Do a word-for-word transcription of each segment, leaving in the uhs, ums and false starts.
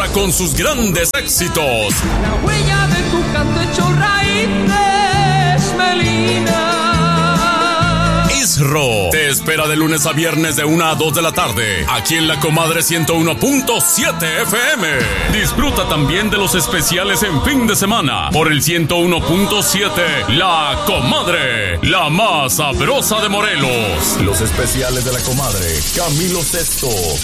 con sus grandes éxitos. La huella de tu canto hecho raíces, Melina. Isro te espera de lunes a viernes de una a dos de la tarde, aquí en La Comadre ciento uno punto siete F M. Disfruta también de los especiales en fin de semana por el ciento uno punto siete. La Comadre, la más sabrosa de Morelos. Los especiales de La Comadre, Camilo Sesto.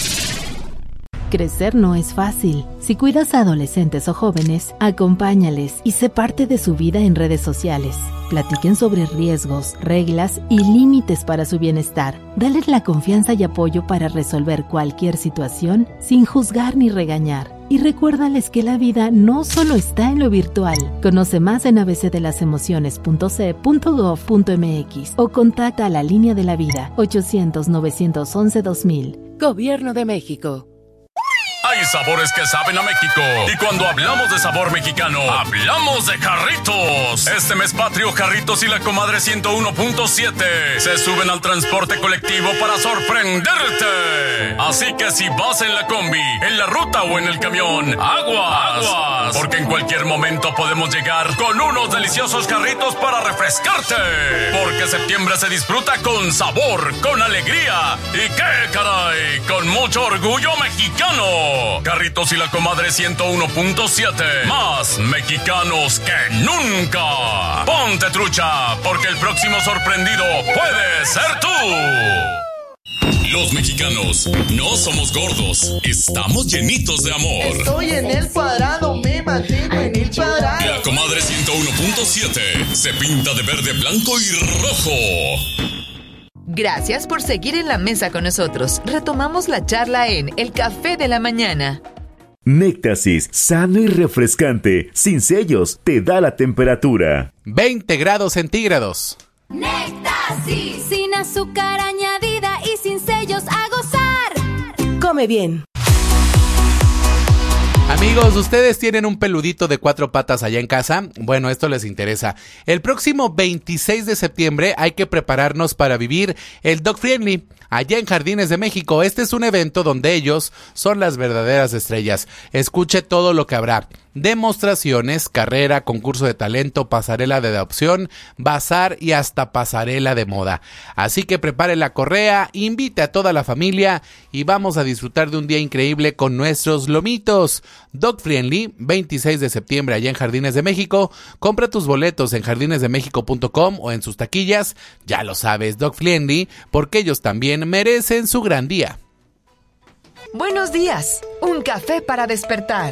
Crecer no es fácil. Si cuidas a adolescentes o jóvenes, acompáñales y sé parte de su vida en redes sociales. Platiquen sobre riesgos, reglas y límites para su bienestar. Dales la confianza y apoyo para resolver cualquier situación sin juzgar ni regañar. Y recuérdales que la vida no solo está en lo virtual. Conoce más en a b c de las emociones punto c e punto gov punto m x o contacta a la Línea de la Vida ochocientos, novecientos once, dos mil. Gobierno de México. Hay sabores que saben a México. Y cuando hablamos de sabor mexicano, hablamos de Jarritos. Este mes patrio, Jarritos y La Comadre ciento uno punto siete se suben al transporte colectivo para sorprenderte. Así que si vas en la combi, en la ruta o en el camión, aguas, aguas, porque en cualquier momento podemos llegar con unos deliciosos Jarritos para refrescarte. Porque septiembre se disfruta con sabor, con alegría y qué caray, con mucho orgullo mexicano. Jarritos y La Comadre ciento uno punto siete. Más mexicanos que nunca. Ponte trucha, porque el próximo sorprendido puede ser tú. Los mexicanos no somos gordos, estamos llenitos de amor. Estoy en el cuadrado, me mantengo en el cuadrado. La Comadre ciento uno punto siete se pinta de verde, blanco y rojo. Gracias por seguir en la mesa con nosotros. Retomamos la charla en El Café de la Mañana. Néctasis, sano y refrescante, sin sellos, te da la temperatura. veinte grados centígrados. Néctasis, sin azúcar añadida y sin sellos, a gozar. Come bien. Amigos, ¿ustedes tienen un peludito de cuatro patas allá en casa? Bueno, esto les interesa. El próximo veintiséis de septiembre hay que prepararnos para vivir el Dog Friendly allá en Jardines de México. Este es un evento donde ellos son las verdaderas estrellas. Escuche todo lo que habrá. Demostraciones, carrera, concurso de talento, pasarela de adopción, bazar y hasta pasarela de moda. Así que prepare la correa, invite a toda la familia y vamos a disfrutar de un día increíble con nuestros lomitos. Dog Friendly, veintiséis de septiembre allá en Jardines de México. Compra tus boletos en jardines de méxico punto com o en sus taquillas. Ya lo sabes, Dog Friendly, porque ellos también merecen su gran día. Buenos días, un café para despertar.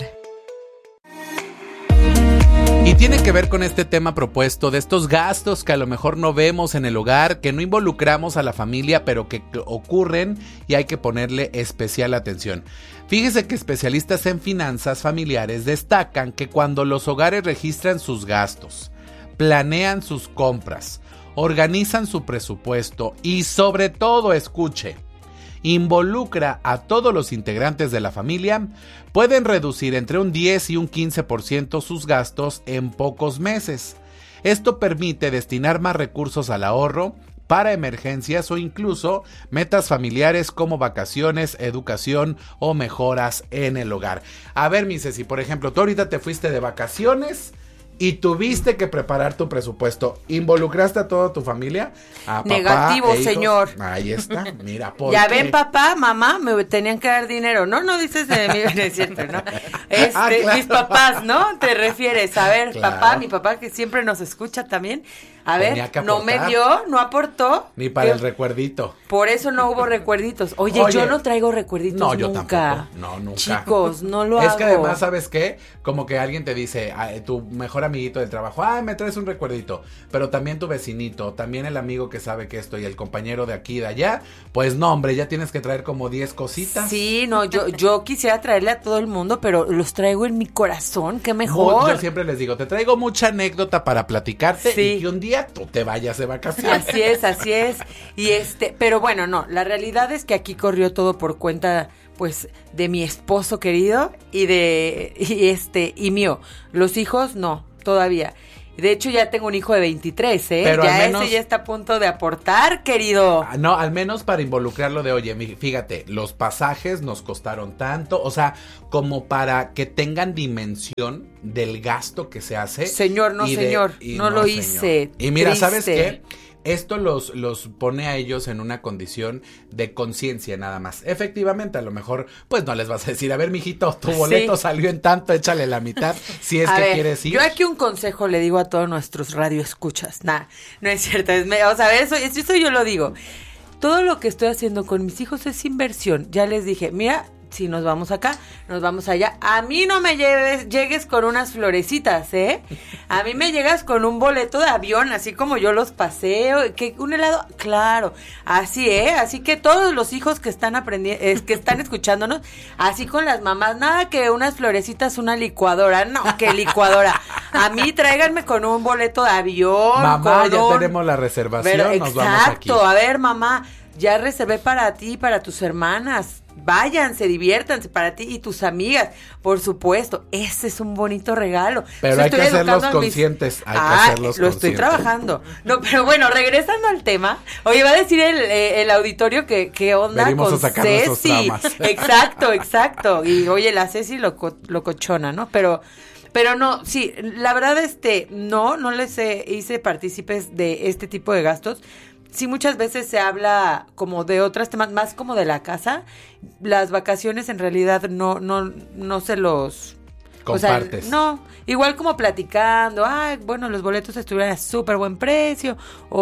Y tiene que ver con este tema propuesto de estos gastos que a lo mejor no vemos en el hogar, que no involucramos a la familia, pero que ocurren y hay que ponerle especial atención. Fíjese que especialistas en finanzas familiares destacan que cuando los hogares registran sus gastos, planean sus compras, organizan su presupuesto y sobre todo, escuche, involucra a todos los integrantes de la familia, pueden reducir entre un diez y un quince por ciento sus gastos en pocos meses. Esto permite destinar más recursos al ahorro, para emergencias o incluso metas familiares como vacaciones, educación o mejoras en el hogar. A ver, mi Ceci, por ejemplo, tú ahorita te fuiste de vacaciones y tuviste que preparar tu presupuesto. ¿Involucraste a toda tu familia? A papá, negativo, e hijos. Señor. Ahí está, mira, ¿por Ya qué? ven, papá, mamá, me tenían que dar dinero. No, no dices de mí, no es cierto, ¿no? Este, Ah, claro. Mis papás, ¿no? Te refieres. A ver, Claro. papá, mi papá que siempre nos escucha también. A Tenía ver, que no me aportar. dio, no aportó. Ni para ¿Qué? el recuerdito. Por eso no hubo recuerditos. Oye, Oye, yo no traigo recuerditos No, yo nunca. tampoco. No, nunca. Chicos, no lo es hago. Es que además, ¿sabes qué? Como que alguien te dice, ah, tu mejor amiguito del trabajo, ay, me traes un recuerdito. Pero también tu vecinito, también el amigo que sabe que esto y el compañero de aquí y de allá. Pues no, hombre, ya tienes que traer como diez cositas. Sí, no, yo, yo quisiera traerle a todo el mundo, pero los traigo en mi corazón, qué mejor. Yo siempre les digo, te traigo mucha anécdota para platicarte Sí. y que un día tú te vayas de vacaciones. Así es, así es. Y este, pero bueno, no, la realidad es que aquí corrió todo por cuenta, pues, de mi esposo querido y de, y este, y mío. Los hijos, no, todavía. De hecho, ya tengo un hijo de veintitrés, ¿eh? Pero ya al menos, ese ya está a punto de aportar, querido. No, al menos para involucrarlo de, oye, fíjate, los pasajes nos costaron tanto, o sea, como para que tengan dimensión del gasto que se hace. Señor, no, de, señor, no, no lo señor. hice. Y mira, Triste. ¿sabes qué? Esto los, los pone a ellos en una condición de conciencia nada más. Efectivamente, a lo mejor, pues no les vas a decir, a ver, mijito, tu boleto sí. salió en tanto, échale la mitad, si es a que ver, quieres ir. Yo aquí un consejo le digo a todos nuestros radioescuchas. Nah, no es cierto. Es, o sea, eso, eso yo lo digo. Todo lo que estoy haciendo con mis hijos es inversión. Ya les dije, mira, si nos vamos acá, nos vamos allá. A mí no me lleves, llegues con unas florecitas, ¿eh? A mí me llegas con un boleto de avión, así como yo los paseo, que un helado, claro, así, ¿eh? Así que todos los hijos que están aprendiendo, es que están escuchándonos, así con las mamás, nada que unas florecitas, una licuadora, no, que licuadora. A mí tráiganme con un boleto de avión. Mamá, ya un... tenemos la reservación, Pero, nos exacto, vamos aquí. A ver, mamá, ya reservé para ti y para tus hermanas. Váyanse, diviértanse para ti y tus amigas, por supuesto, ese es un bonito regalo. Pero hay que hacerlos conscientes, hay ah, que hacerlos lo conscientes. Estoy trabajando. No, pero bueno, regresando al tema, oye, va a decir el, el auditorio que qué onda Venimos con a sacar Ceci. Exacto, exacto. Y oye, la Ceci lo, lo cochona, ¿no? Pero Pero no, sí, la verdad, este, no, no les eh, hice partícipes de este tipo de gastos. Sí, muchas veces se habla como de otros temas, más como de la casa. Las vacaciones en realidad no, no, no se los compartes. O sea, no, igual como platicando, ay, bueno, los boletos estuvieran a súper buen precio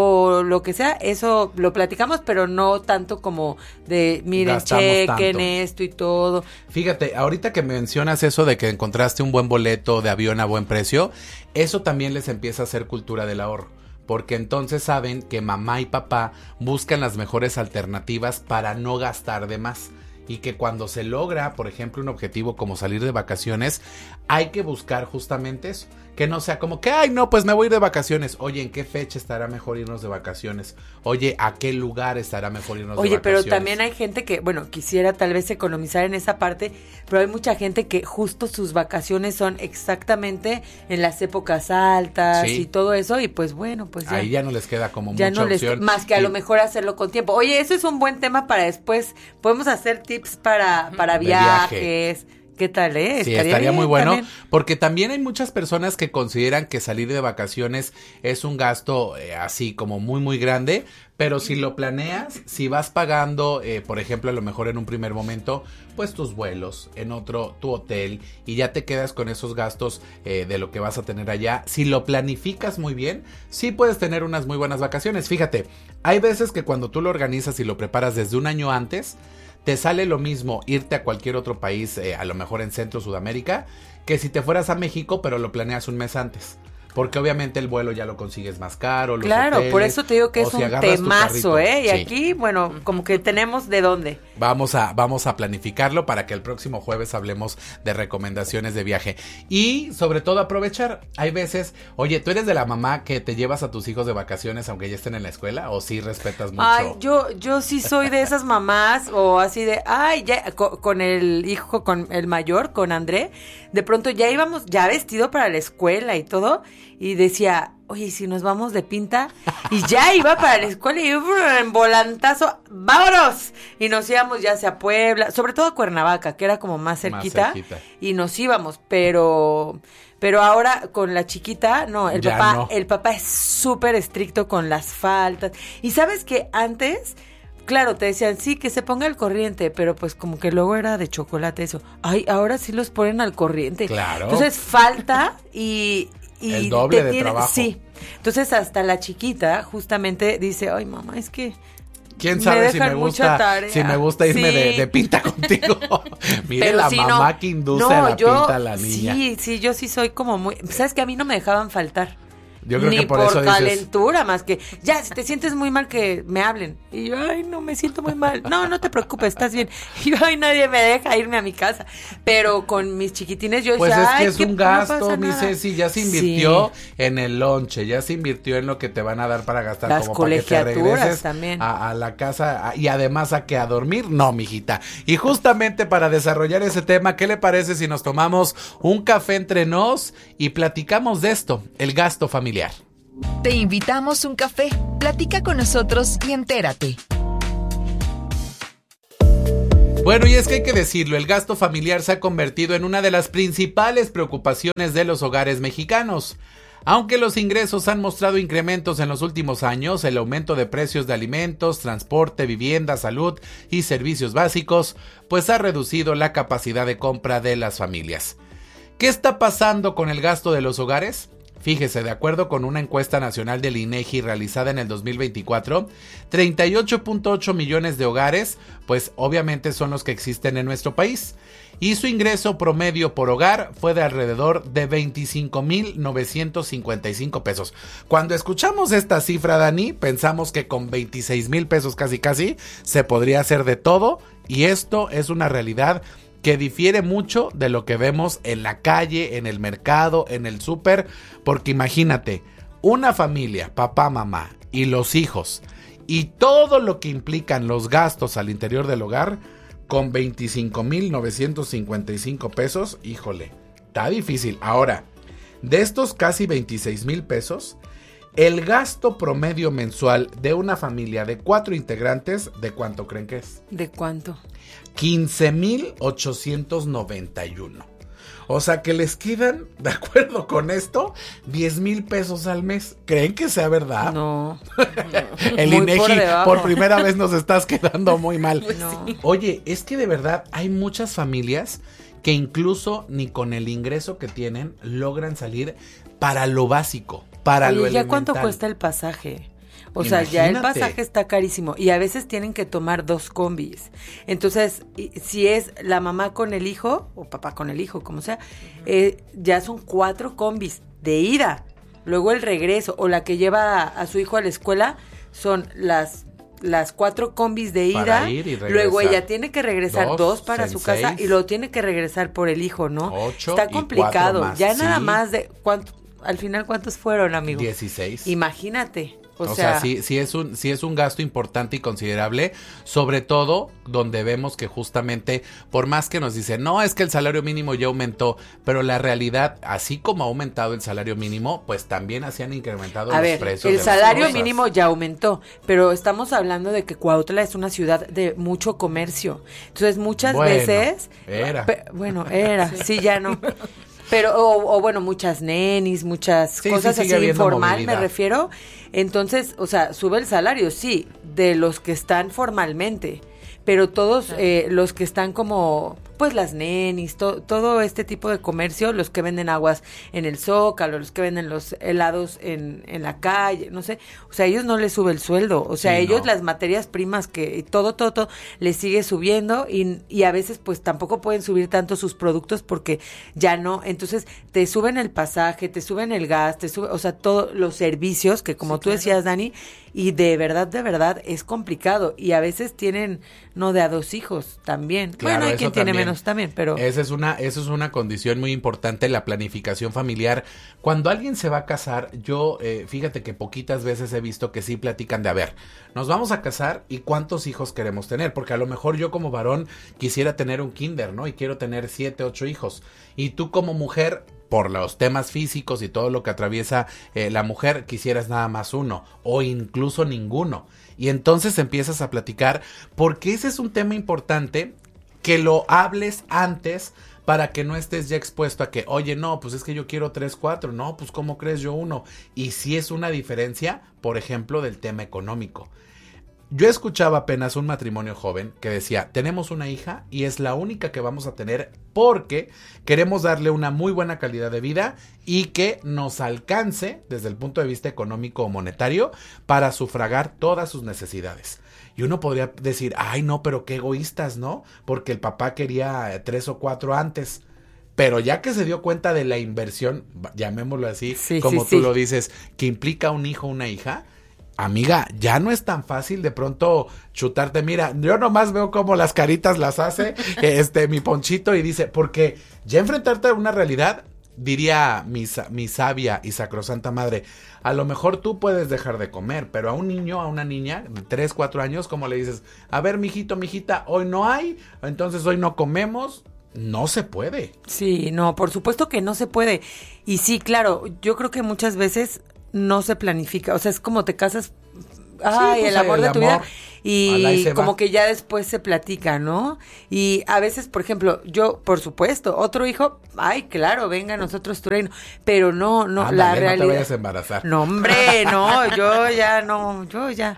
o lo que sea, eso lo platicamos, pero no tanto como de, miren, Gastamos chequen tanto. esto y todo. Fíjate, ahorita que mencionas eso de que encontraste un buen boleto de avión a buen precio, eso también les empieza a hacer cultura del ahorro. Porque entonces saben que mamá y papá buscan las mejores alternativas para no gastar de más. Y que cuando se logra, por ejemplo, un objetivo como salir de vacaciones, hay que buscar justamente eso. Que no sea como que, ay, no, pues me voy a ir de vacaciones. Oye, ¿en qué fecha estará mejor irnos de vacaciones? Oye, ¿a qué lugar estará mejor irnos Oye, de vacaciones? Oye, pero también hay gente que, bueno, quisiera tal vez economizar en esa parte, pero hay mucha gente que justo sus vacaciones son exactamente en las épocas altas sí. y todo eso, y pues bueno, pues ya. Ahí ya no les queda como ya mucha no les, opción. Más que a y, lo mejor hacerlo con tiempo. Oye, eso es un buen tema para después. Podemos hacer tips para, para viajes. Viaje. ¿Qué tal, eh? Sí, estaría, estaría muy bueno, también. Porque también hay muchas personas que consideran que salir de vacaciones es un gasto eh, así como muy, muy grande, pero si lo planeas, si vas pagando, eh, por ejemplo, a lo mejor en un primer momento, pues tus vuelos, en otro tu hotel, y ya te quedas con esos gastos eh, de lo que vas a tener allá. Si lo planificas muy bien, sí puedes tener unas muy buenas vacaciones. Fíjate, hay veces que cuando tú lo organizas y lo preparas desde un año antes, te sale lo mismo irte a cualquier otro país, eh, a lo mejor en Centro Sudamérica, que si te fueras a México, pero lo planeas un mes antes. Porque obviamente el vuelo ya lo consigues más caro, los Claro, hoteles, por eso te digo que es si un temazo, ¿eh? Y sí. aquí, bueno, como que tenemos de dónde. Vamos a, vamos a planificarlo para que el próximo jueves hablemos de recomendaciones de viaje. Y sobre todo aprovechar. Hay veces, oye, ¿tú eres de la mamá que te llevas a tus hijos de vacaciones aunque ya estén en la escuela? ¿O sí respetas mucho? Ay, yo, yo sí soy de esas mamás, o así de, ay, ya, con, con el hijo, con el mayor, con André, de pronto ya íbamos ya vestido para la escuela y todo, y decía, oye, si nos vamos de pinta, y ya iba para la escuela y en volantazo, ¡vámonos! Y nos íbamos ya hacia Puebla, sobre todo a Cuernavaca, que era como más cerquita, más cerquita. Y nos íbamos, pero... Pero ahora con la chiquita, no, el ya papá, no. el papá es súper estricto con las faltas. Y sabes que antes, claro, te decían, sí, que se ponga al corriente, pero pues como que luego era de chocolate eso. Ay, ahora sí los ponen al corriente. Claro. Entonces falta y... y el doble te de tiene, trabajo. Sí. Entonces hasta la chiquita justamente dice, ay mamá, es que... ¿Quién sabe me si me gusta si me gusta irme sí. de, de pinta contigo? Mire pero la si mamá no, que induce no, a la yo, pinta a la niña. Sí, sí, yo sí soy como muy... ¿Sabes que a mí no me dejaban faltar? Yo creo Ni que por, por eso dices... calentura, más que, ya, si te sientes muy mal, que me hablen. Y yo, ay, no, me siento muy mal. No, no te preocupes, estás bien. Y yo, ay, nadie me deja irme a mi casa. Pero con mis chiquitines yo Pues decía, es que ay, es que un no gasto, pasa mi nada. Ceci, ya se invirtió Sí. en el lonche, ya se invirtió en lo que te van a dar para gastar, Las como para que te colegiaturas regreses también. a, a la casa a- y además a que a dormir, no, mijita. Y justamente para desarrollar ese tema, ¿qué le parece si nos tomamos un café entre nos y platicamos de esto, el gasto familiar? Te invitamos un café. Platica con nosotros y entérate. Bueno, y es que hay que decirlo, el gasto familiar se ha convertido en una de las principales preocupaciones de los hogares mexicanos. Aunque los ingresos han mostrado incrementos en los últimos años, el aumento de precios de alimentos, transporte, vivienda, salud y servicios básicos, pues ha reducido la capacidad de compra de las familias. ¿Qué está pasando con el gasto de los hogares? Fíjese, de acuerdo con una encuesta nacional del INEGI realizada en el dos mil veinticuatro, treinta y ocho punto ocho millones de hogares, pues obviamente son los que existen en nuestro país, y su ingreso promedio por hogar fue de alrededor de veinticinco mil novecientos cincuenta y cinco pesos. Cuando escuchamos esta cifra, Dani, pensamos que con veintiséis mil pesos casi casi se podría hacer de todo, y esto es una realidad que difiere mucho de lo que vemos en la calle, en el mercado, en el súper, porque imagínate, una familia, papá, mamá y los hijos, y todo lo que implican los gastos al interior del hogar, con veinticinco mil novecientos cincuenta y cinco pesos, híjole, está difícil. Ahora, de estos casi veintiséis mil pesos, el gasto promedio mensual de una familia de cuatro integrantes, ¿de cuánto creen que es? ¿De cuánto? quince mil ochocientos noventa y uno. O sea que les quedan, de acuerdo con esto, diez mil pesos al mes. ¿Creen que sea verdad? No. El Muy INEGI, por por, debajo. primera vez nos estás quedando muy mal. No. Oye, es que de verdad hay muchas familias que incluso ni con el ingreso que tienen logran salir para lo básico, para Oye, lo ¿ya elemental. cuánto cuesta el pasaje? O sea, ya el Imagínate. pasaje está carísimo y a veces tienen que tomar dos combis. Entonces, y- si es la mamá con el hijo o papá con el hijo, como sea, eh, ya son cuatro combis de ida. Luego el regreso o la que lleva a, a su hijo a la escuela son las las cuatro combis de ida. Para ir y regresar. Luego ella tiene que regresar Dos, dos, para seis, su casa seis. y luego tiene que regresar por el hijo, ¿no? Ocho Está y complicado. cuatro más, Ya nada sí. más de cuánto, al final cuántos fueron, amigo. dieciséis. Imagínate. O, O, sea, sea, sí, sí es un, sí es un gasto importante y considerable, sobre todo donde vemos que justamente, por más que nos dicen, no, es que el salario mínimo ya aumentó, pero la realidad, así como ha aumentado el salario mínimo, pues también así han incrementado a los ver, precios. el de las salario cosas. mínimo ya aumentó, pero estamos hablando de que Cuautla es una ciudad de mucho comercio. Entonces, muchas Bueno, veces... era. pe- bueno, era, sí, ya no. Pero, o, o bueno, muchas nenis, muchas Sí, cosas sí, sigue así habiendo informal, movilidad. me refiero. Entonces, o sea, sube el salario, sí, de los que están formalmente, pero todos eh, los que están como, pues las nenis, to- todo este tipo de comercio, los que venden aguas en el Zócalo, los que venden los helados en, en la calle, no sé, o sea, a ellos no les sube el sueldo, o sea, Sí, a ellos no. las materias primas que todo, todo, todo les sigue subiendo y, y a veces pues tampoco pueden subir tanto sus productos porque ya no, entonces te suben el pasaje, te suben el gas, te suben, o sea, todos los servicios que como tú decías, Dani, y de verdad, de verdad es complicado y a veces tienen, no de a dos hijos también, Claro, bueno, hay eso quien tiene también. menos también, pero... Esa es una, eso es una condición muy importante, la planificación familiar. Cuando alguien se va a casar, yo, eh, fíjate que poquitas veces he visto que sí platican de, a ver, nos vamos a casar y cuántos hijos queremos tener, porque a lo mejor yo como varón quisiera tener un kinder, ¿no? Y quiero tener siete, ocho hijos. Y tú como mujer, por los temas físicos y todo lo que atraviesa eh, la mujer, quisieras nada más uno o incluso ninguno. Y entonces empiezas a platicar, porque ese es un tema importante, que lo hables antes para que no estés ya expuesto a que, oye, no, pues es que yo quiero tres, cuatro, no, pues ¿cómo crees yo uno? Y si es una diferencia, por ejemplo, del tema económico. Yo escuchaba apenas un matrimonio joven que decía, tenemos una hija y es la única que vamos a tener porque queremos darle una muy buena calidad de vida y que nos alcance desde el punto de vista económico o monetario para sufragar todas sus necesidades. Y uno podría decir, ay no, pero qué egoístas, ¿no? Porque el papá quería tres o cuatro antes. Pero ya que se dio cuenta de la inversión, llamémoslo así, Sí, como sí, tú sí. lo dices, que implica un hijo o una hija, amiga, ya no es tan fácil de pronto chutarte. Mira, yo nomás veo cómo las caritas las hace este mi Ponchito y dice, porque ya enfrentarte a una realidad, diría mi, mi sabia y sacrosanta madre, a lo mejor tú puedes dejar de comer, pero a un niño, a una niña de tres, cuatro años, como le dices, a ver, mijito, mijita, hoy no hay, entonces hoy no comemos. No se puede. Sí, no, por supuesto que no se puede. Y sí, claro, yo creo que muchas veces no se planifica. O sea, es como te casas, ay, pues, el amor el de tu amor, vida. Y ojalá y se como va. que ya después se platica, ¿no? Y a veces, por ejemplo, yo, por supuesto, otro hijo, ay, claro, venga, nosotros tu reino. Pero no, no, Ándale, la no realidad. te vayas a embarazar. No, hombre, no, yo ya no, yo ya.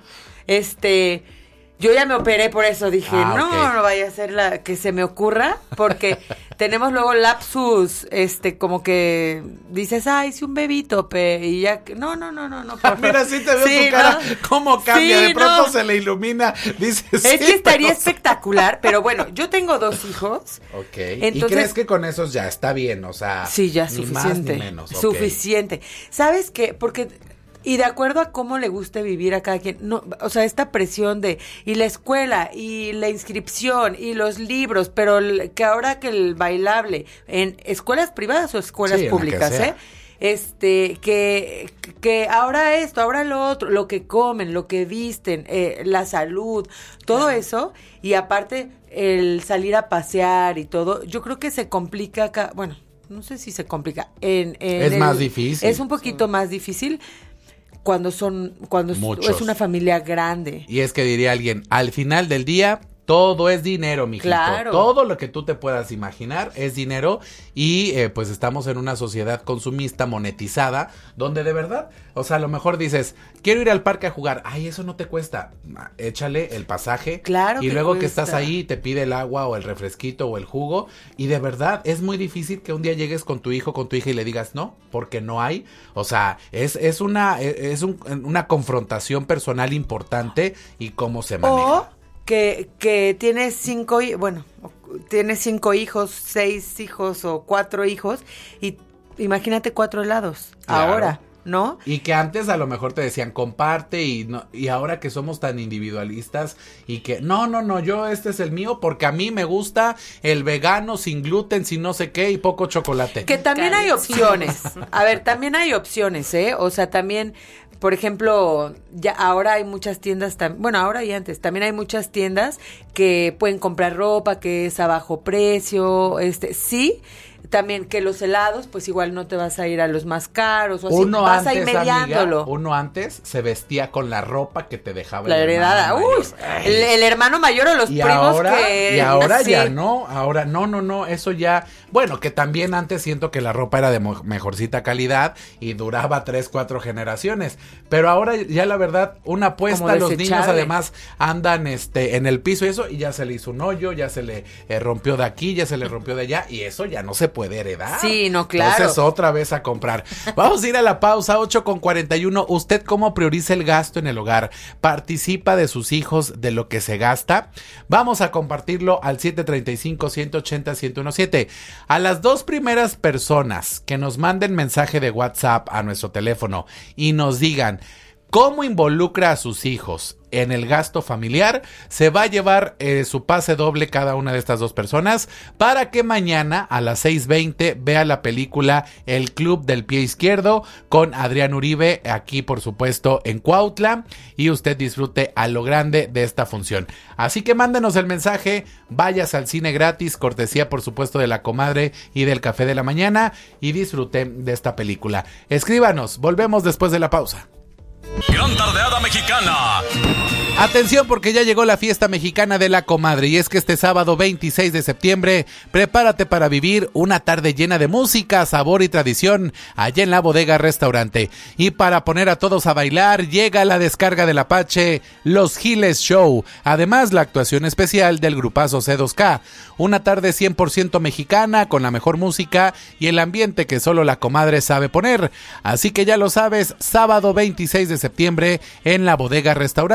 Este, yo ya me operé, por eso dije, Ah, no, ok. no vaya a ser la que se me ocurra, porque tenemos luego lapsus, este, como que dices, ay, sí, un bebito, pe, y ya, que- no, no, no, no, no. por Mira, favor. sí te veo Sí, tu cara, ¿no? cómo cambia, Sí, de pronto no. se le ilumina, dices, Es sí, que estaría pero- espectacular, pero bueno, yo tengo dos hijos. Ok, Entonces- ¿y crees que con esos ya está bien? O sea, Sí, ya ni suficiente. más ni menos. ok. Suficiente. ¿Sabes qué? Porque, y de acuerdo a cómo le guste vivir a cada quien, no, o sea, esta presión de, y la escuela, y la inscripción, y los libros, pero el- que ahora que el bailable, en escuelas privadas o escuelas Sí, en la que públicas, sea. ¿eh? Este, que, que ahora esto, ahora lo otro, lo que comen, lo que visten, eh, la salud, todo eso, y aparte el salir a pasear y todo, yo creo que se complica acá, bueno, no sé si se complica, en, en Es el- más difícil. es un poquito más difícil cuando son, cuando es- Muchos. es una familia grande. Y es que diría alguien, al final del día, todo es dinero, mijito. Claro. Todo lo que tú te puedas imaginar es dinero y eh, pues estamos en una sociedad consumista, monetizada, donde de verdad, o sea, a lo mejor dices, quiero ir al parque a jugar, ay, eso no te cuesta, Ah, échale el pasaje. Claro Y que luego que cuesta. estás ahí, te pide el agua o el refresquito o el jugo y de verdad es muy difícil que un día llegues con tu hijo, con tu hija y le digas no, porque no hay. O sea, es, es una, es un- una confrontación personal importante y cómo se maneja. O que, que tienes cinco, hi- bueno, tienes cinco hijos, seis hijos o cuatro hijos y imagínate cuatro helados Claro. ahora, ¿no? Y que antes a lo mejor te decían comparte y no, y ahora que somos tan individualistas y que no, no, no, yo este es el mío porque a mí me gusta el vegano sin gluten, sin no sé qué y poco chocolate. Que también hay opciones. A ver, también hay opciones, ¿eh? O sea, también, por ejemplo, ya ahora hay muchas tiendas, tam- bueno, ahora y antes, también hay muchas tiendas que pueden comprar ropa que es a bajo precio, este, sí. También que los helados, pues igual no te vas a ir a los más caros o así, Uno vas antes, a ir mediándolo. amiga, uno antes se vestía con la ropa que te dejaba La el heredada, hermano uy, mayor. Ay. el, el hermano mayor o los y primos ahora, que... y ahora sí. ya no, ahora no, no, no, eso ya, bueno, que también antes siento que la ropa era de mo- mejorcita calidad y duraba tres, cuatro generaciones, pero ahora ya la verdad, una apuesta, Como los niños desechable. además andan este en el piso y eso, y ya se le hizo un hoyo, ya se le eh, rompió de aquí, ya se le rompió de allá, y eso ya no se puede heredar. Sí, no, claro. Entonces otra vez a comprar. Vamos a ir a la pausa, ocho con cuarenta y uno. ¿Usted cómo prioriza el gasto en el hogar? ¿Participa de sus hijos de lo que se gasta? Vamos a compartirlo al siete treinta y cinco, ciento ochenta, ciento diecisiete. A las dos primeras personas que nos manden mensaje de WhatsApp a nuestro teléfono y nos digan cómo involucra a sus hijos en el gasto familiar, se va a llevar eh, su pase doble cada una de estas dos personas para que mañana a las seis veinte vea la película El Club del Pie Izquierdo con Adrián Uribe, aquí por supuesto en Cuautla, y usted disfrute a lo grande de esta función. Así que mándenos el mensaje, vayas al cine gratis, cortesía por supuesto de la comadre y del café de la mañana, y disfruten de esta película. Escríbanos, volvemos después de la pausa. Gran tardeada mexicana. Atención porque ya llegó la fiesta mexicana de la comadre y es que este sábado veintiséis de septiembre prepárate para vivir una tarde llena de música, sabor y tradición allá en la Bodega Restaurante. Y para poner a todos a bailar llega la descarga del Apache, Los Giles Show, además la actuación especial del grupazo C dos K. Una tarde cien por ciento mexicana con la mejor música y el ambiente que solo la comadre sabe poner. Así que ya lo sabes, sábado veintiséis de septiembre en la Bodega Restaurante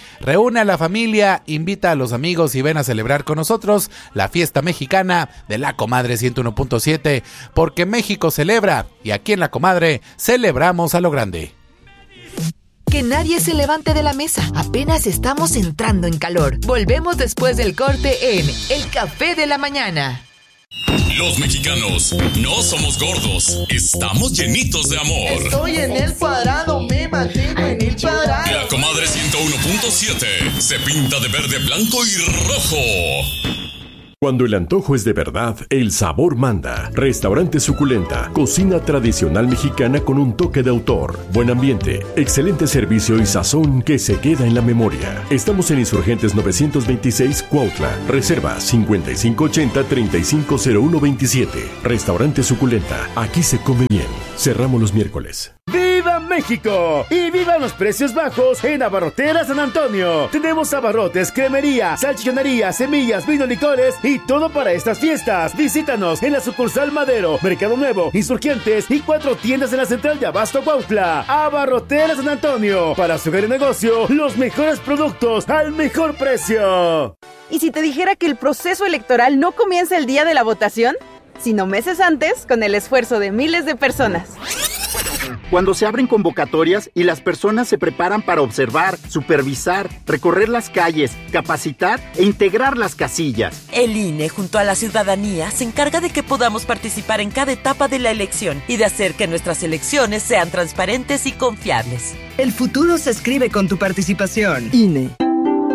Reúne a la familia, invita a los amigos y ven a celebrar con nosotros la fiesta mexicana de La Comadre ciento uno punto siete, porque México celebra y aquí en La Comadre celebramos a lo grande. Que nadie se levante de la mesa. Apenas estamos entrando en calor. Volvemos después del corte en El Café de la Mañana. Los mexicanos no somos gordos, estamos llenitos de amor. Estoy en el cuadrado, me mantengo en el cuadrado. La Comadre ciento uno punto siete se pinta de verde, blanco y rojo. Cuando el antojo es de verdad, el sabor manda. Restaurante Suculenta, cocina tradicional mexicana con un toque de autor. Buen ambiente, excelente servicio y sazón que se queda en la memoria. Estamos en Insurgentes novecientos veintiséis, Cuautla. Reserva cincuenta y cinco ochenta, treinta y cinco cero uno veintisiete. Restaurante Suculenta, aquí se come bien. Cerramos los miércoles. ¡Viva México! ¡Y vivan los precios bajos en Abarrotera San Antonio! Tenemos abarrotes, cremería, salchichonería, semillas, vino, licores y todo para estas fiestas. Visítanos en la sucursal Madero, Mercado Nuevo, Insurgentes y cuatro tiendas en la central de Abasto Cuautla. Abarrotera San Antonio. Para su gran negocio, los mejores productos al mejor precio. ¿Y si te dijera que el proceso electoral no comienza el día de la votación, sino meses antes, con el esfuerzo de miles de personas? Cuando se abren convocatorias y las personas se preparan para observar, supervisar, recorrer las calles, capacitar e integrar las casillas. El I N E, junto a la ciudadanía, se encarga de que podamos participar en cada etapa de la elección y de hacer que nuestras elecciones sean transparentes y confiables. El futuro se escribe con tu participación. I N E.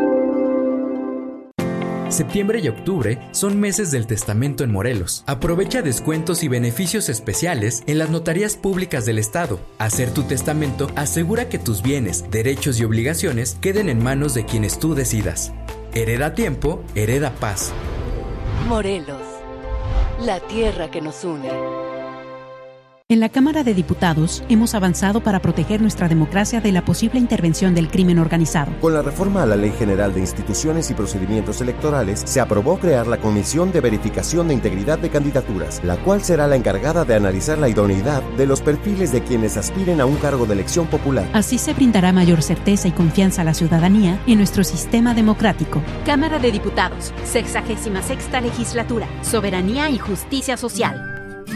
Septiembre y octubre son meses del testamento en Morelos. Aprovecha descuentos y beneficios especiales en las notarías públicas del estado. Hacer tu testamento asegura que tus bienes, derechos y obligaciones queden en manos de quienes tú decidas. Hereda tiempo, hereda paz. Morelos, la tierra que nos une. En la Cámara de Diputados hemos avanzado para proteger nuestra democracia de la posible intervención del crimen organizado. Con la reforma a la Ley General de Instituciones y Procedimientos Electorales, se aprobó crear la Comisión de Verificación de Integridad de Candidaturas, la cual será la encargada de analizar la idoneidad de los perfiles de quienes aspiren a un cargo de elección popular. Así se brindará mayor certeza y confianza a la ciudadanía en nuestro sistema democrático. Cámara de Diputados, sexagésima sexta legislatura, Soberanía y Justicia Social.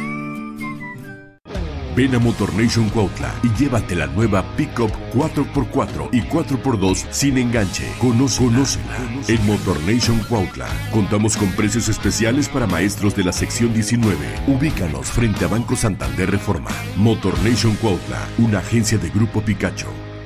Ven a Motor Nation Cuautla y llévate la nueva Pickup cuatro por cuatro y cuatro por dos sin enganche. Conócela. Conócela. En Motor Nation Cuautla contamos con precios especiales para maestros de la sección diecinueve. Ubícanos frente a Banco Santander Reforma. Motor Nation Cuautla, una agencia de Grupo Picacho.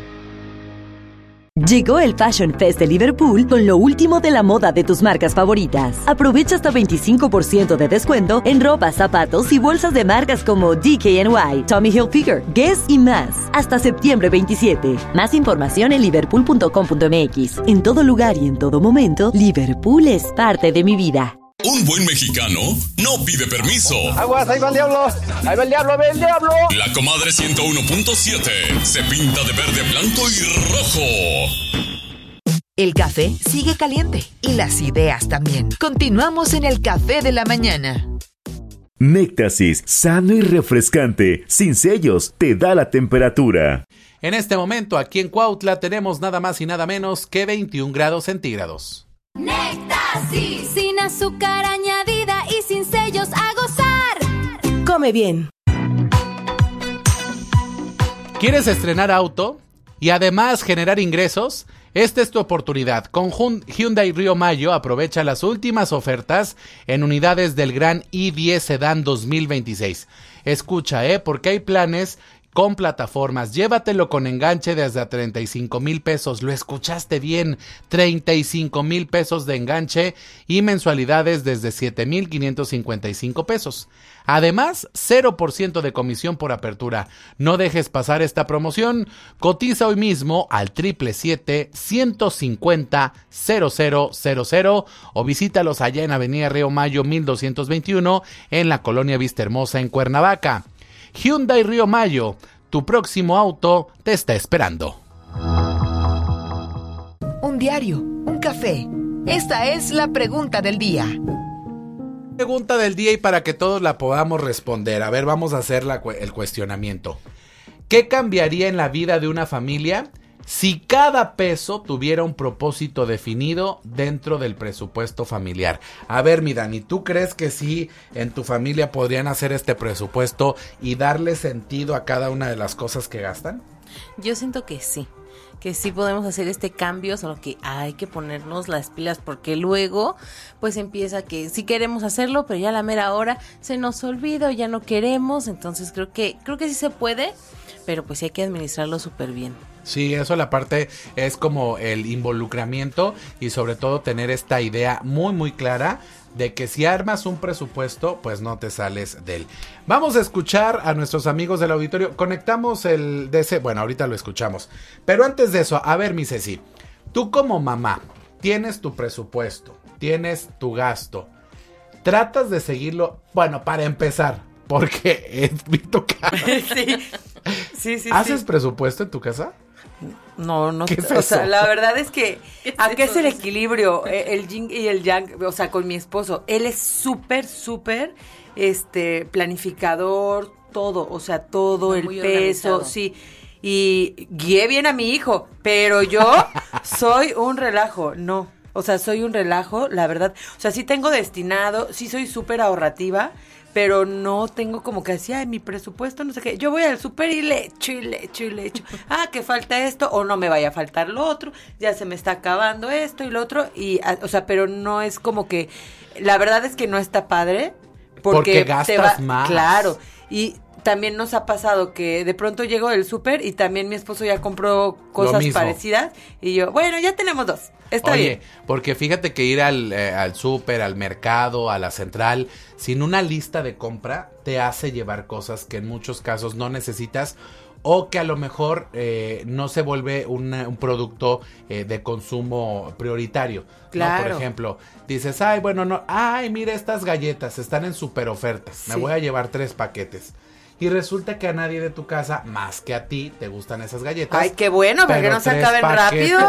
Llegó el Fashion Fest de Liverpool con lo último de la moda de tus marcas favoritas. Aprovecha hasta veinticinco por ciento de descuento en ropa, zapatos y bolsas de marcas como D K N Y, Tommy Hilfiger, Guess y más. Hasta septiembre veintisiete. Más información en liverpool punto com punto m x. En todo lugar y en todo momento, Liverpool es parte de mi vida. Un buen mexicano no pide permiso. Aguas, ahí va el diablo. Ahí va el diablo, ve el diablo. La Comadre ciento uno punto siete se pinta de verde, blanco y rojo. El café sigue caliente y las ideas también. Continuamos en El Café de la Mañana. Néctasis, sano y refrescante, sin sellos, te da la temperatura. En este momento, aquí en Cuautla, tenemos nada más y nada menos que veintiún grados centígrados. Néctasis, sin azúcar añadida y sin sellos, a gozar. Come bien. ¿Quieres estrenar auto y además generar ingresos? Esta es tu oportunidad. Con Hyundai Río Mayo aprovecha las últimas ofertas en unidades del Gran i diez Sedan dos mil veintiséis. Escucha, ¿eh? Porque hay planes con plataformas. Llévatelo con enganche desde a treinta y cinco mil pesos. Lo escuchaste bien. treinta y cinco mil pesos de enganche y mensualidades desde siete mil quinientos cincuenta y cinco pesos. Además, cero por ciento de comisión por apertura. No dejes pasar esta promoción. Cotiza hoy mismo al siete siete siete, ciento cincuenta, cero cero cero cero o visítalos allá en Avenida Río Mayo mil doscientos veintiuno en la Colonia Vista Hermosa en Cuernavaca. Hyundai Río Mayo, tu próximo auto te está esperando. Un diario, un café. Esta es la pregunta del día. Pregunta del día y para que todos la podamos responder. A ver, vamos a hacer la, el cuestionamiento. ¿Qué cambiaría en la vida de una familia si cada peso tuviera un propósito definido dentro del presupuesto familiar. A ver, mi Dani, ¿tú crees que sí en tu familia podrían hacer este presupuesto y darle sentido a cada una de las cosas que gastan? Yo siento que sí, que sí podemos hacer este cambio, solo que hay que ponernos las pilas porque luego pues empieza que sí queremos hacerlo, pero ya a la mera hora se nos olvida o ya no queremos, entonces creo que creo que sí se puede, pero pues hay que administrarlo súper bien. Sí, eso la parte es como el involucramiento y sobre todo tener esta idea muy muy clara de que si armas un presupuesto, pues no te sales de él. Vamos a escuchar a nuestros amigos del auditorio. Conectamos el D C, bueno, ahorita lo escuchamos. Pero antes de eso, a ver, mi Ceci, tú como mamá tienes tu presupuesto, tienes tu gasto, tratas de seguirlo, bueno, para empezar, porque es mi tocada. Sí, sí, sí. ¿Haces sí. presupuesto en tu casa? No, no, ¿Qué es o eso? sea, la verdad es que ¿Qué es aquí es eso? el equilibrio, el yin y el yang, o sea, con mi esposo, él es súper, súper, este, planificador, todo, o sea, todo, el Muy peso, organizado. sí, y guié bien a mi hijo, pero yo soy un relajo, no, o sea, soy un relajo, la verdad, o sea, sí tengo destinado, sí soy súper ahorrativa, pero no tengo como que así, ay, mi presupuesto, no sé qué. Yo voy al súper y le echo, y le echo, y le echo. Ah, que falta esto, o no me vaya a faltar lo otro, ya se me está acabando esto y lo otro. Y, a- o sea, pero no es como que, la verdad es que no está padre. Porque, Porque gastas te va, más. Claro, y también nos ha pasado que de pronto llego del súper y también mi esposo ya compró cosas mismo. parecidas. Y yo, bueno, ya tenemos dos, está Oye, bien. porque fíjate que ir al, eh, al súper, al mercado, a la central, sin una lista de compra, te hace llevar cosas que en muchos casos no necesitas o que a lo mejor eh, no se vuelve una- un producto eh, de consumo prioritario. ¿no? Claro. Por ejemplo, dices, ay, bueno, no, ay, mira estas galletas, están en super ofertas, me Sí. voy a llevar tres paquetes. Y resulta que a nadie de tu casa, más que a ti, te gustan esas galletas. Ay, qué bueno, para que pero no se tres acaben paquetes. rápido.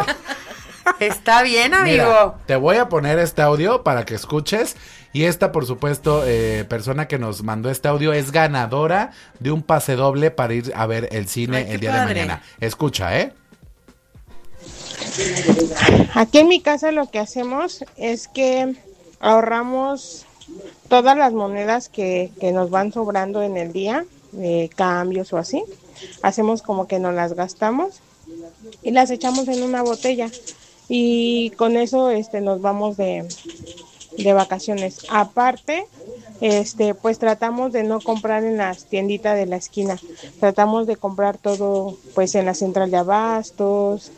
Está bien, amigo. Mira, te voy a poner este audio para que escuches. Y esta, por supuesto, eh, persona que nos mandó este audio es ganadora de un pase doble para ir a ver el cine Ay, qué el día padre. de mañana. Escucha, ¿eh? Aquí en mi casa lo que hacemos es que ahorramos todas las monedas que, que nos van sobrando en el día, de cambios o así. Hacemos como que nos las gastamos y las echamos en una botella y con eso este nos vamos de, de vacaciones. Aparte, este pues tratamos de no comprar en las tienditas de la esquina. Tratamos de comprar todo pues en la central de abastos,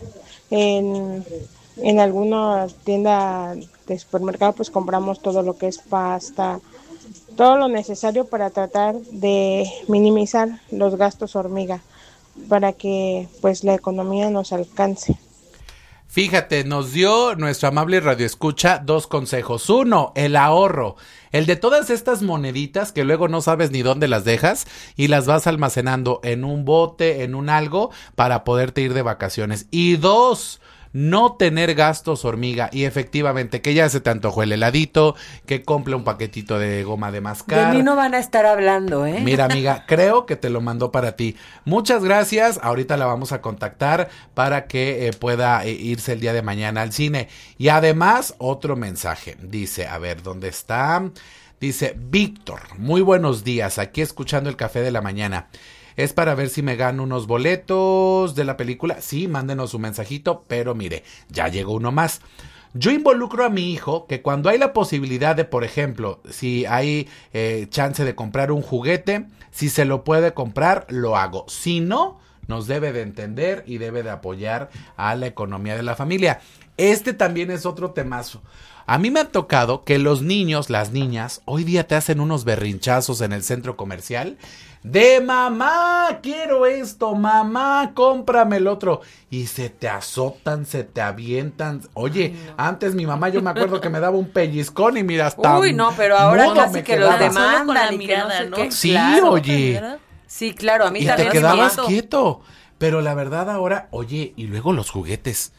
en, en alguna tienda de supermercado pues compramos todo lo que es pasta, todo lo necesario para tratar de minimizar los gastos hormiga, para que pues la economía nos alcance. Fíjate, nos dio nuestro amable radioescucha dos consejos. Uno, el ahorro. El de todas estas moneditas que luego no sabes ni dónde las dejas y las vas almacenando en un bote, en un algo, para poderte ir de vacaciones. Y dos, no tener gastos hormiga. Y efectivamente, que ya se te antojó el heladito, que compre un paquetito de goma de mascar. De mí no van a estar hablando, ¿eh? Mira, amiga, creo que te lo mandó para ti. Muchas gracias. Ahorita la vamos a contactar para que eh, pueda eh, irse el día de mañana al cine. Y además, otro mensaje. Dice, a ver, ¿dónde está? Dice, Víctor, muy buenos días. Aquí escuchando el café de la mañana. Es para ver si me gano unos boletos de la película. Sí, mándenos un mensajito, pero mire, ya llegó uno más. Yo involucro a mi hijo que cuando hay la posibilidad de, por ejemplo, si hay eh, chance de comprar un juguete, si se lo puede comprar, lo hago. Si no, nos debe de entender y debe de apoyar a la economía de la familia. Este también es otro temazo. A mí me ha tocado que los niños, las niñas, hoy día te hacen unos berrinchazos en el centro comercial de mamá, quiero esto, mamá, cómprame el otro. Y se te azotan, se te avientan. Oye, no. Antes mi mamá yo me acuerdo que me daba un pellizcón y mira hasta... Uy, no, pero ahora casi que los demandan y mirada, que no sé ¿no? qué. Sí, claro, oye. Sí, claro, a mí y también. te quedabas quieto. Pero la verdad ahora, oye, y luego los juguetes.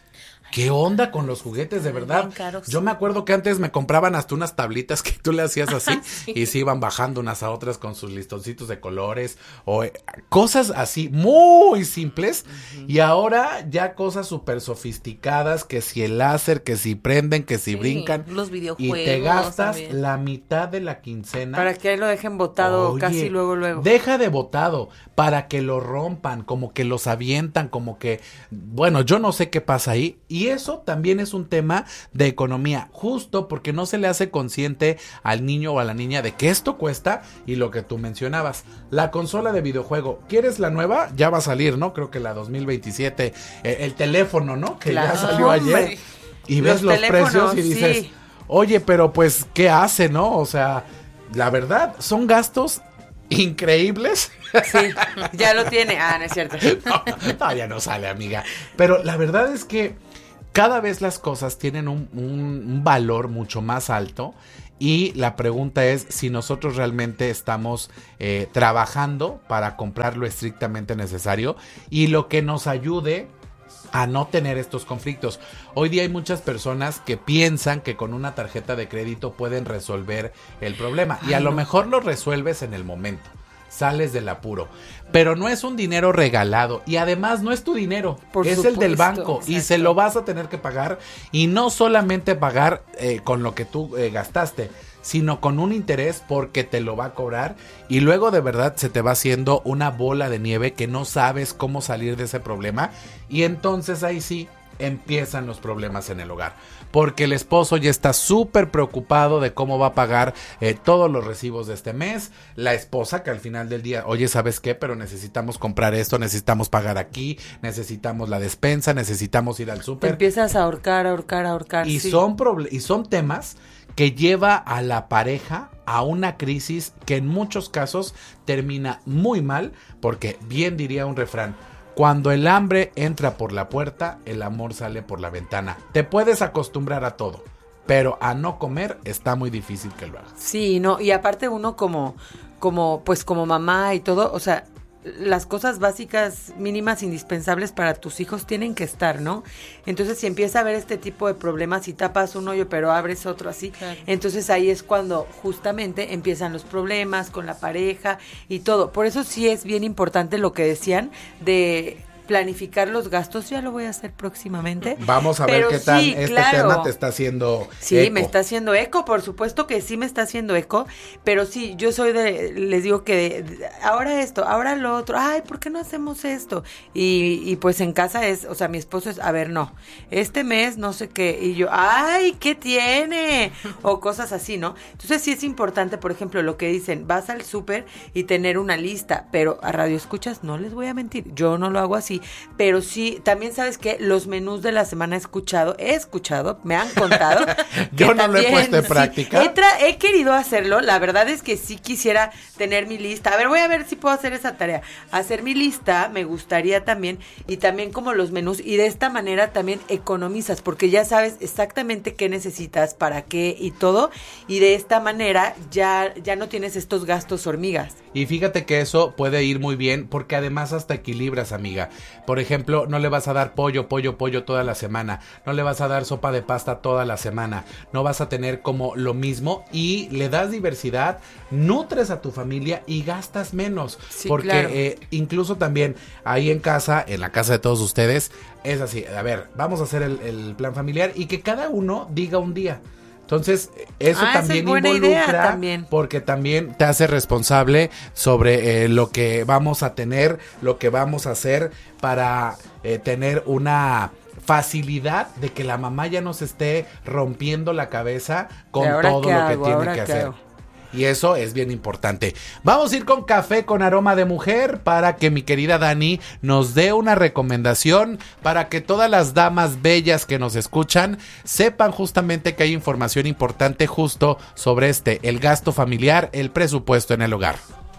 ¿Qué onda con los juguetes, de verdad? Bien caros. Yo me acuerdo que antes me compraban hasta unas tablitas que tú le hacías así sí. y se iban bajando unas a otras con sus listoncitos de colores o eh, cosas así muy simples uh-huh. y ahora ya cosas súper sofisticadas, que si el láser, que si prenden, que si sí, brincan. Los videojuegos. Y te gastas también la mitad de la quincena. Para que ahí lo dejen botado. Oye, casi luego, luego. Deja de botado, para que lo rompan, como que los avientan, como que, bueno, yo no sé qué pasa ahí. Y eso también es un tema de economía, justo porque no se le hace consciente al niño o a la niña de que esto cuesta. Y lo que tú mencionabas, la consola de videojuego, ¿quieres la nueva? Ya va a salir, ¿no? Creo que la dos mil veintisiete, eh, el teléfono, ¿no? Que claro, ya salió ayer. Hombre. Y ves los, los precios y dices, sí. Oye, pero pues, ¿qué hace, no? O sea, la verdad, son gastos increíbles. Sí, ya lo tiene. Ah, no es cierto. No, no, ya no sale, amiga. Pero la verdad es que cada vez las cosas tienen un, un, un valor mucho más alto y la pregunta es si nosotros realmente estamos eh, trabajando para comprar lo estrictamente necesario y lo que nos ayude a no tener estos conflictos. Hoy día hay muchas personas que piensan que con una tarjeta de crédito pueden resolver el problema. Ay, y a no. lo mejor lo resuelves en el momento. Sales del apuro. Pero no es un dinero regalado. Y además no es tu dinero. Por es supuesto, el del banco. Exacto. Y se lo vas a tener que pagar. Y no solamente pagar eh, con lo que tú eh, gastaste, sino con un interés porque te lo va a cobrar y luego de verdad se te va haciendo una bola de nieve que no sabes cómo salir de ese problema y entonces ahí sí empiezan los problemas en el hogar, porque el esposo ya está súper preocupado de cómo va a pagar eh, todos los recibos de este mes, la esposa que al final del día, oye, ¿sabes qué? Pero necesitamos comprar esto, necesitamos pagar aquí, necesitamos la despensa, necesitamos ir al súper. Te empiezas a ahorcar, ahorcar, ahorcar. Y, sí. son proble- y son temas que lleva a la pareja a una crisis que en muchos casos termina muy mal, porque bien diría un refrán, cuando el hambre entra por la puerta, el amor sale por la ventana. Te puedes acostumbrar a todo, pero a no comer está muy difícil que lo hagas. Sí, no, y aparte uno como, como, pues como mamá y todo, o sea, las cosas básicas, mínimas, indispensables para tus hijos tienen que estar, ¿no? Entonces, si empieza a haber este tipo de problemas y tapas un hoyo pero abres otro así, claro. Entonces ahí es cuando justamente empiezan los problemas con la pareja y todo. Por eso sí es bien importante lo que decían de planificar los gastos, ya lo voy a hacer próximamente. Vamos a ver qué tal sí, este claro. tema te está haciendo Sí, eco. me está haciendo eco, por supuesto que sí me está haciendo eco, pero sí, yo soy de, les digo que de, de, ahora esto, ahora lo otro, ay, ¿por qué no hacemos esto? Y, y pues en casa es, o sea, mi esposo es, a ver, no, este mes no sé qué, y yo, ay, ¿qué tiene? O cosas así, ¿no? Entonces sí es importante, por ejemplo, lo que dicen, vas al súper y tener una lista, pero a Radio Escuchas no les voy a mentir, yo no lo hago así. Pero sí, también sabes que los menús de la semana he escuchado, he escuchado, me han contado. Yo no también, lo he puesto en práctica. Sí, he, tra- he querido hacerlo, la verdad es que sí quisiera tener mi lista. A ver, voy a ver si puedo hacer esa tarea. Hacer mi lista, me gustaría también, y también como los menús, y de esta manera también economizas, porque ya sabes exactamente qué necesitas, para qué y todo, y de esta manera ya, ya no tienes estos gastos hormigas. Y fíjate que eso puede ir muy bien, porque además hasta equilibras, amiga. Por ejemplo, no le vas a dar pollo, pollo, pollo toda la semana. No le vas a dar sopa de pasta toda la semana. No vas a tener como lo mismo y le das diversidad, nutres a tu familia y gastas menos. Sí, porque claro. eh, incluso también ahí en casa, en la casa de todos ustedes, es así. A ver, vamos a hacer el, el plan familiar y que cada uno diga un día. Entonces, eso ah, también esa es involucra, también. porque también te hace responsable sobre eh, lo que vamos a tener, lo que vamos a hacer para eh, tener una facilidad de que la mamá ya nos esté rompiendo la cabeza con todo lo que hago? tiene ¿Ahora que qué hacer. hago? Y eso es bien importante. Vamos a ir con café con aroma de mujer para que mi querida Dani nos dé una recomendación para que todas las damas bellas que nos escuchan sepan justamente que hay información importante justo sobre este, el gasto familiar, el presupuesto en el hogar.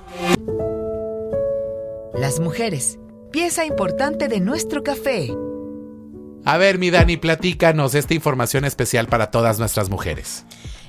Las mujeres, pieza importante de nuestro café. A ver, mi Dani, platícanos esta información especial para todas nuestras mujeres.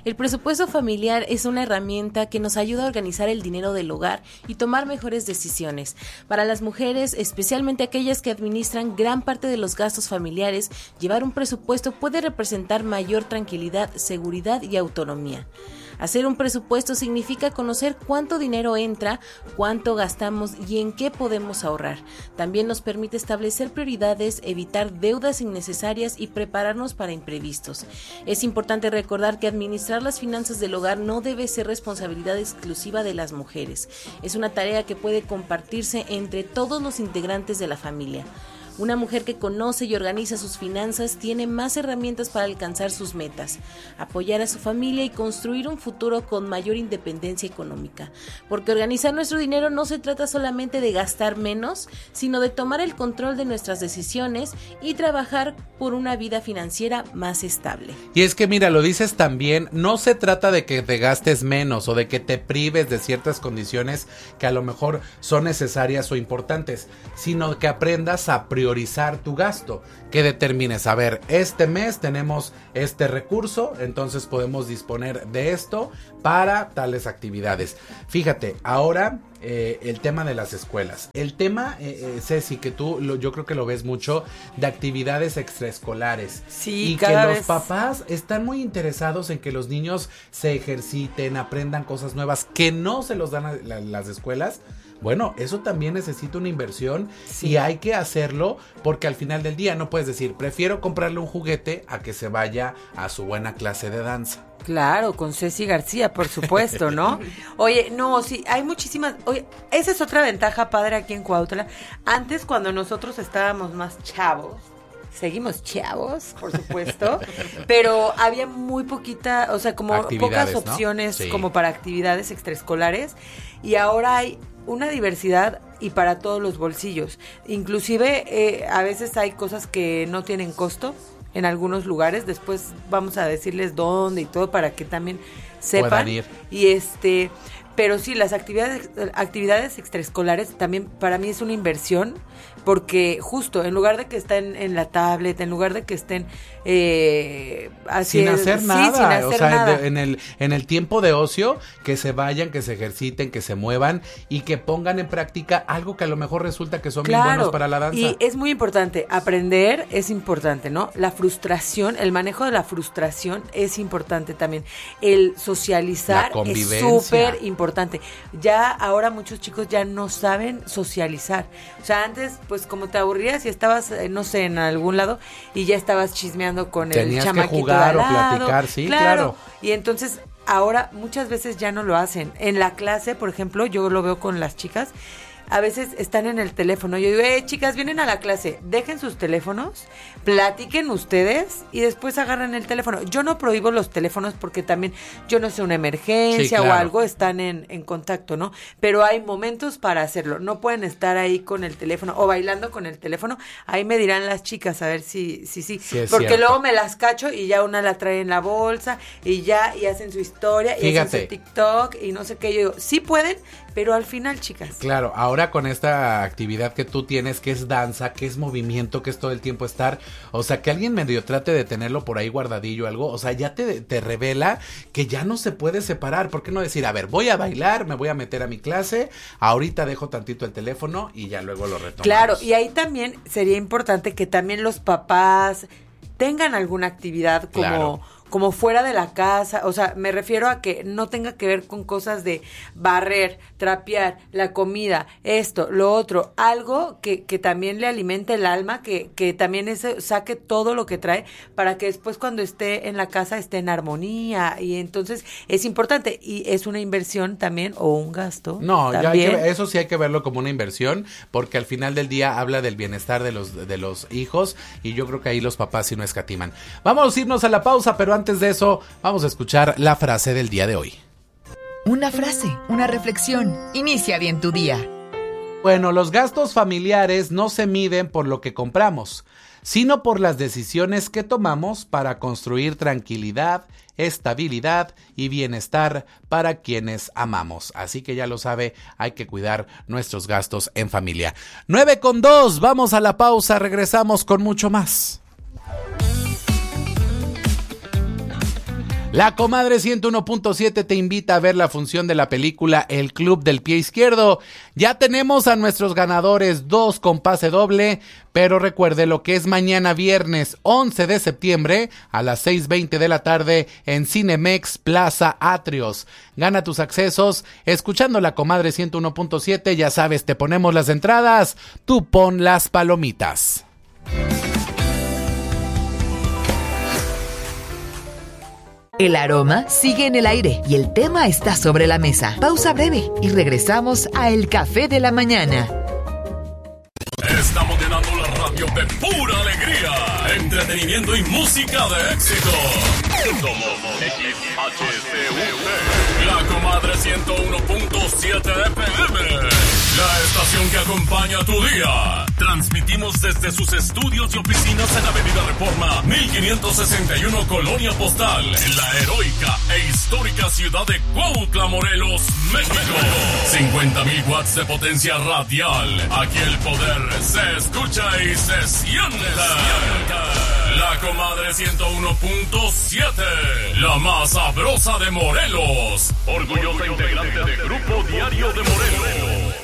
El presupuesto familiar es una herramienta que nos ayuda a organizar el dinero del hogar y tomar mejores decisiones. Para las mujeres, especialmente aquellas que administran gran parte de los gastos familiares, llevar un presupuesto puede representar mayor tranquilidad, seguridad y autonomía. Hacer un presupuesto significa conocer cuánto dinero entra, cuánto gastamos y en qué podemos ahorrar. También nos permite establecer prioridades, evitar deudas innecesarias y prepararnos para imprevistos. Es importante recordar que administrar las finanzas del hogar no debe ser responsabilidad exclusiva de las mujeres. Es una tarea que puede compartirse entre todos los integrantes de la familia. Una mujer que conoce y organiza sus finanzas tiene más herramientas para alcanzar sus metas, apoyar a su familia y construir un futuro con mayor independencia económica. Porque organizar nuestro dinero no se trata solamente de gastar menos, sino de tomar el control de nuestras decisiones y trabajar por una vida financiera más estable. Y es que mira, lo dices también, no se trata de que te gastes menos o de que te prives de ciertas condiciones que a lo mejor son necesarias o importantes, sino que aprendas a priorizar priorizar tu gasto, que determines, a ver, este mes tenemos este recurso, entonces podemos disponer de esto para tales actividades. Fíjate, ahora eh, el tema de las escuelas, el tema, eh, eh, Ceci, que tú lo, yo creo que lo ves mucho, de actividades extraescolares. Sí, y cada que vez... los papás están muy interesados en que los niños se ejerciten, aprendan cosas nuevas, que no se los dan a la, las escuelas. Bueno, eso también necesita una inversión, sí, y hay que hacerlo porque al final del día no puedes decir, prefiero comprarle un juguete a que se vaya a su buena clase de danza. Claro, con Ceci García, por supuesto, ¿no? Oye, no, sí, hay muchísimas... Oye, esa es otra ventaja padre aquí en Cuautla. Antes, cuando nosotros estábamos más chavos, seguimos chavos, por supuesto, pero había muy poquita, o sea, como pocas opciones, ¿no? Sí. Como para actividades extraescolares, y ahora hay una diversidad y para todos los bolsillos. Inclusive eh, a veces hay cosas que no tienen costo en algunos lugares. Después vamos a decirles dónde y todo para que también sepan. Puedan ir. Y este, pero sí, las actividades actividades extraescolares también para mí es una inversión, porque justo en lugar de que estén en la tablet, en lugar de que estén eh, así, sin hacer sí, nada, sin hacer o sea, nada. En el en el tiempo de ocio, que se vayan, que se ejerciten, que se muevan y que pongan en práctica algo que a lo mejor resulta que son claro, bien buenos para la danza. Y es muy importante, aprender es importante, ¿no? La frustración, el manejo de la frustración es importante también. El socializar es súper importante. Ya ahora muchos chicos ya no saben socializar. O sea, antes, pues como te aburrías y estabas, eh, no sé, en algún lado y ya estabas chismeando con Tenías el chamaquito que jugar de al lado. O platicar, sí, claro. claro. Y entonces ahora muchas veces ya no lo hacen. En la clase, por ejemplo, yo lo veo con las chicas, a veces están en el teléfono. Yo digo, eh, chicas, vienen a la clase, dejen sus teléfonos, platiquen ustedes y después agarran el teléfono. Yo no prohíbo los teléfonos porque también, yo no sé, una emergencia, sí, claro, o algo, están en, en contacto, ¿no? Pero hay momentos para hacerlo. No pueden estar ahí con el teléfono o bailando con el teléfono. Ahí me dirán las chicas a ver si sí, sí, sí. Porque cierto. Luego me las cacho y ya una la trae en la bolsa y ya, y hacen su historia, y Fíjate. hacen su TikTok y no sé qué. Yo digo, sí pueden, pero al final, chicas. Claro, ahora con esta actividad que tú tienes, que es danza, que es movimiento, que es todo el tiempo estar, o sea, que alguien medio trate de tenerlo por ahí guardadillo o algo, o sea, ya te, te revela que ya no se puede separar. ¿Por qué no decir, a ver, voy a bailar, me voy a meter a mi clase, ahorita dejo tantito el teléfono y ya luego lo retomo? Claro, y ahí también sería importante que también los papás tengan alguna actividad como... Claro. como fuera de la casa, o sea, me refiero a que no tenga que ver con cosas de barrer, trapear, la comida, esto, lo otro, algo que, que también le alimente el alma, que, que también ese, saque todo lo que trae, para que después cuando esté en la casa esté en armonía, y entonces es importante, y es una inversión también, o un gasto. No, ya también. hay que, eso sí hay que verlo como una inversión, porque al final del día habla del bienestar de los, de los hijos, y yo creo que ahí los papás sí no escatiman. Vamos a irnos a la pausa, pero antes Antes de eso, vamos a escuchar la frase del día de hoy. Una frase, una reflexión. Inicia bien tu día. Bueno, los gastos familiares no se miden por lo que compramos, sino por las decisiones que tomamos para construir tranquilidad, estabilidad y bienestar para quienes amamos. Así que ya lo sabe, hay que cuidar nuestros gastos en familia. nueve con dos, vamos a la pausa, regresamos con mucho más. La Comadre ciento uno punto siete te invita a ver la función de la película El Club del Pie Izquierdo. Ya tenemos a nuestros ganadores, dos con pase doble, pero recuerde lo que es mañana viernes once de septiembre a las seis veinte de la tarde en Cinemex Plaza Atrios. Gana tus accesos escuchando La Comadre ciento uno punto siete, ya sabes, te ponemos las entradas, tú pon las palomitas. El aroma sigue en el aire y el tema está sobre la mesa. Pausa breve y regresamos a El Café de la Mañana. Estamos llenando la radio de pura alegría, entretenimiento y música de éxito. Somos X H C U P, La Comadre ciento uno punto siete F M, la estación que acompaña tu día. Transmitimos desde sus estudios y oficinas en Avenida Reforma mil quinientos sesenta y uno, Colonia Postal, en la heroica e histórica ciudad de Cuautla, Morelos, México. cincuenta mil watts de potencia radial. Aquí el poder se escucha y se siente. La Comadre ciento uno punto siete, la más sabrosa de Morelos. Orgullosa integrante de Grupo Diario de Morelos.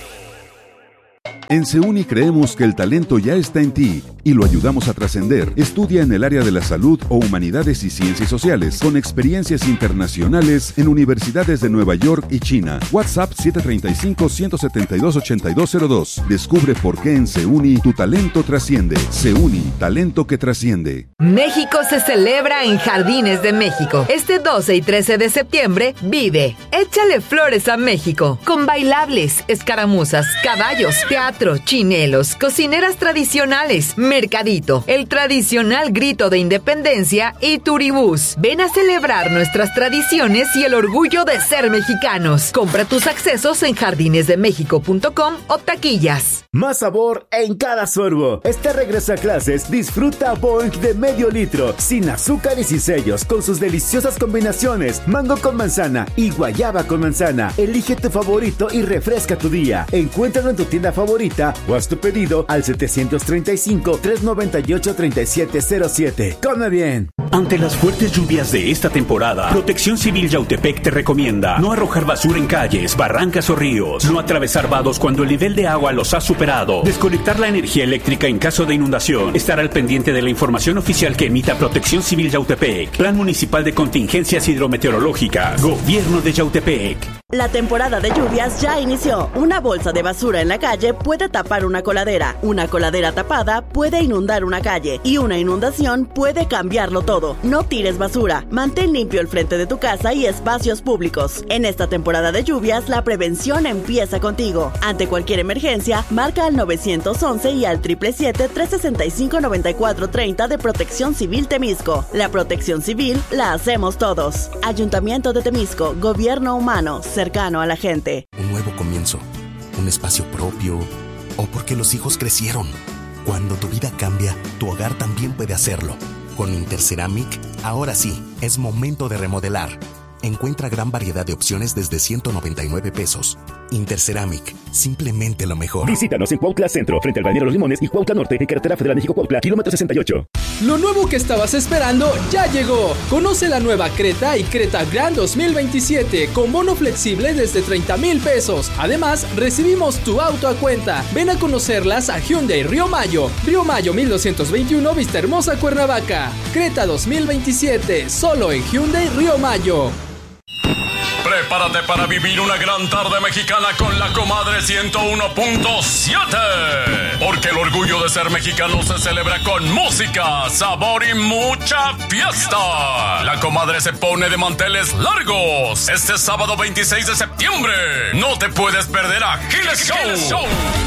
En Seuni creemos que el talento ya está en ti y lo ayudamos a trascender. Estudia en el área de la salud o humanidades y ciencias sociales con experiencias internacionales en universidades de Nueva York y China. WhatsApp siete tres cinco, uno siete dos, ocho dos cero dos. Descubre por qué en Seuni tu talento trasciende. Seuni, talento que trasciende. México se celebra en Jardines de México. Este doce y trece de septiembre vive Échale Flores a México con bailables, escaramuzas, caballos, teatro, chinelos, cocineras tradicionales, mercadito, el tradicional grito de independencia y turibús. Ven a celebrar nuestras tradiciones y el orgullo de ser mexicanos. Compra tus accesos en jardines de méxico punto com o taquillas. Más sabor en cada sorbo. Este regreso a clases, disfruta Boing de medio litro, sin azúcar y sin sellos, con sus deliciosas combinaciones, mango con manzana y guayaba con manzana. Elige tu favorito y refresca tu día. Encuéntralo en tu tienda favorita o haz tu pedido al setecientos treinta y cinco, trescientos noventa y ocho, treinta y siete cero siete. ¡Come bien! Ante las fuertes lluvias de esta temporada, Protección Civil Yautepec te recomienda no arrojar basura en calles, barrancas o ríos, no atravesar vados cuando el nivel de agua los ha superado, desconectar la energía eléctrica en caso de inundación, estar al pendiente de la información oficial que emita Protección Civil Yautepec, Plan Municipal de Contingencias Hidrometeorológicas, Gobierno de Yautepec. La temporada de lluvias ya inició. Una bolsa de basura en la calle puede tapar una coladera, una coladera tapada puede inundar una calle y una inundación puede cambiarlo todo. No tires basura, mantén limpio el frente de tu casa y espacios públicos. En esta temporada de lluvias, la prevención empieza contigo. Ante cualquier emergencia, marca al nueve once y al siete siete siete, tres seis cinco, nueve cuatro tres cero de Protección Civil Temisco. La protección civil la hacemos todos. Ayuntamiento de Temisco, gobierno humano, cercano a la gente. Un nuevo comienzo, un espacio propio, o porque los hijos crecieron. Cuando tu vida cambia, tu hogar también puede hacerlo. Con Interceramic, ahora sí, es momento de remodelar. Encuentra gran variedad de opciones desde ciento noventa y nueve pesos. Interceramic, simplemente lo mejor. Visítanos en Cuautla Centro, frente al Balneario Los Limones, y Cuautla Norte, en Carretera Federal México-Cuautla, kilómetro sesenta y ocho. Lo nuevo que estabas esperando ya llegó. Conoce la nueva Creta y Creta Grand dos mil veintisiete con bono flexible desde treinta mil pesos. Además, recibimos tu auto a cuenta. Ven a conocerlas a Hyundai Río Mayo. Río Mayo mil doscientos veintiuno, Vista Hermosa, Cuernavaca. Creta dos mil veintisiete, solo en Hyundai Río Mayo. Prepárate para vivir una gran tarde mexicana con La Comadre ciento uno punto siete. Porque el orgullo de ser mexicano se celebra con música, sabor y mucha fiesta. La Comadre se pone de manteles largos este sábado veintiséis de septiembre. No te puedes perder a Giles Show.